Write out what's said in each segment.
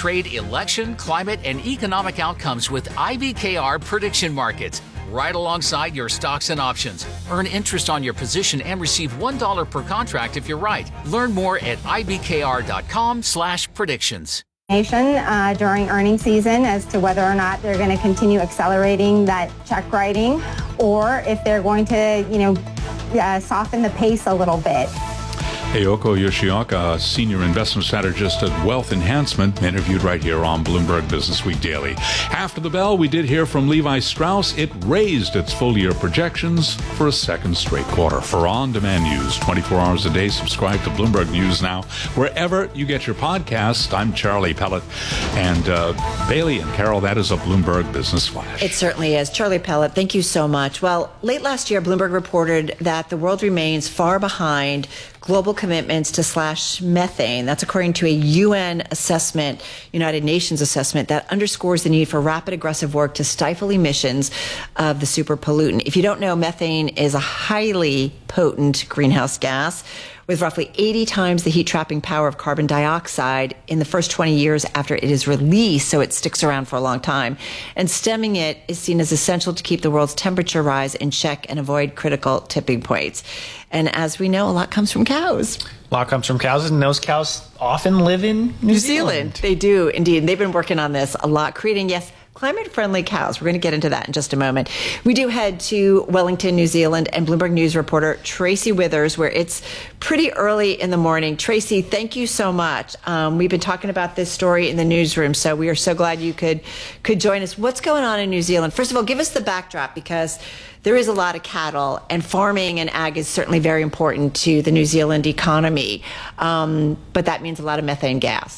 trade, election, climate, and economic outcomes with IBKR prediction markets. Right alongside your stocks and options. Earn interest on your position and receive $1 per contract if you're right. Learn more at ibkr.com/predictions. During earnings season as to whether or not they're going to continue accelerating that check writing or if they're going to, soften the pace a little bit. Ayoko Yoshioka, senior investment strategist at Wealth Enhancement, interviewed right here on Bloomberg Business Week Daily. After the bell, we did hear from Levi Strauss. It raised its full-year projections for a second straight quarter. For on-demand news, 24 hours a day, subscribe to Bloomberg News now, wherever you get your podcast. I'm Charlie Pellet, and Bailey and Carol, that is a Bloomberg Business Flash. It certainly is. Charlie Pellet, thank you so much. Well, late last year, Bloomberg reported that the world remains far behind global commitments to slash methane. That's according to a UN assessment, United Nations assessment, that underscores the need for rapid, aggressive work to stifle emissions of the super pollutant. If you don't know, methane is a highly potent greenhouse gas with roughly 80 times the heat-trapping power of carbon dioxide in the first 20 years after it is released, so it sticks around for a long time. And stemming it is seen as essential to keep the world's temperature rise in check and avoid critical tipping points. And as we know, a lot comes from cows. A lot comes from cows, and those cows often live in New Zealand. They do, indeed. They've been working on this a lot, creating, yes, climate-friendly cows. We're going to get into that in just a moment. We do head to Wellington, New Zealand, and Bloomberg News reporter Tracy Withers, where it's pretty early in the morning. Tracy, thank you so much. We've been talking about this story in the newsroom, so we are so glad you could join us. What's going on in New Zealand? First of all, give us the backdrop, because there is a lot of cattle, and farming and ag is certainly very important to the New Zealand economy, but that means a lot of methane gas.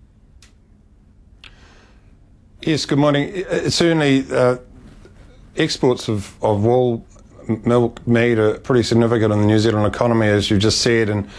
Yes, good morning. Certainly, exports of wool, milk, meat are pretty significant in the New Zealand economy, as you just said, and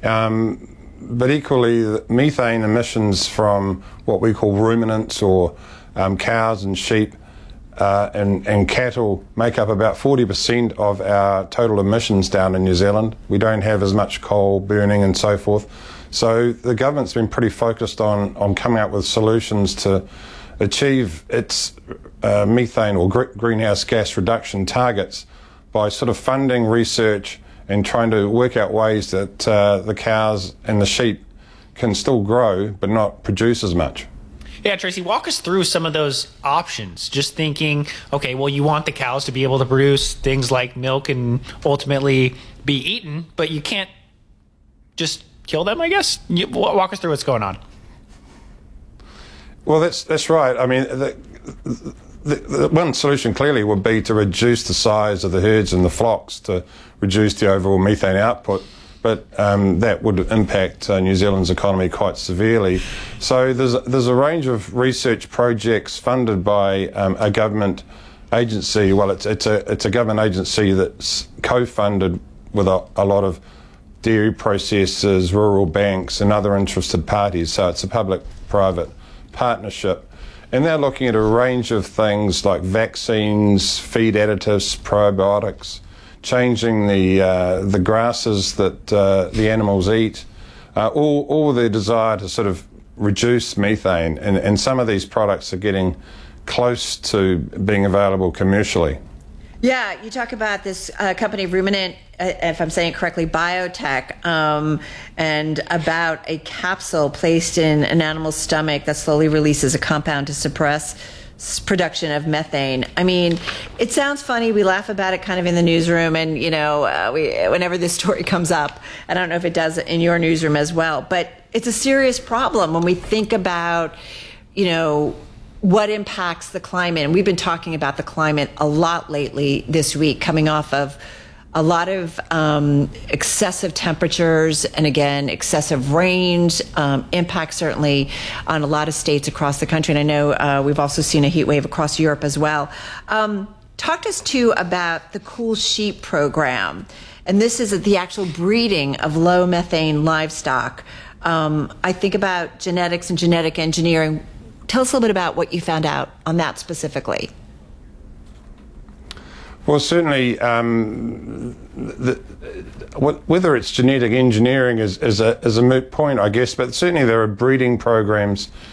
but equally, the methane emissions from what we call ruminants or cows and sheep and cattle make up about 40% of our total emissions down in New Zealand. We don't have as much coal burning and so forth. So the government's been pretty focused on coming up with solutions to achieve its methane or greenhouse gas reduction targets by sort of funding research and trying to work out ways that the cows and the sheep can still grow but not produce as much. Yeah, Tracy, walk us through some of those options. Just thinking, okay, well, you want the cows to be able to produce things like milk and ultimately be eaten, but you can't just kill them, I guess? Walk us through what's going on. Well, that's right. I mean, the one solution clearly would be to reduce the size of the herds and the flocks to reduce the overall methane output, but that would impact New Zealand's economy quite severely. So there's a range of research projects funded by a government agency. Well, it's a government agency that's co-funded with a lot of dairy processors, rural banks, and other interested parties. So it's a public-private partnership, and they're looking at a range of things like vaccines, feed additives, probiotics, changing the grasses that the animals eat, all with their desire to sort of reduce methane, and some of these products are getting close to being available commercially. Yeah, you talk about this company, Ruminant, if I'm saying it correctly, biotech, and about a capsule placed in an animal's stomach that slowly releases a compound to suppress production of methane. I mean, it sounds funny. We laugh about it kind of in the newsroom, and, whenever this story comes up, I don't know if it does in your newsroom as well, but it's a serious problem when we think about, what impacts the climate. And we've been talking about the climate a lot lately this week, coming off of a lot of excessive temperatures and, again, excessive rains, impact certainly on a lot of states across the country. And I know we've also seen a heat wave across Europe as well. Talk to us, too, about the Cool Sheep program. And this is the actual breeding of low methane livestock. I think about genetics and genetic engineering. Tell us a little bit about what you found out on that specifically. Well, certainly, whether it's genetic engineering is a moot point, I guess, but certainly there are breeding programs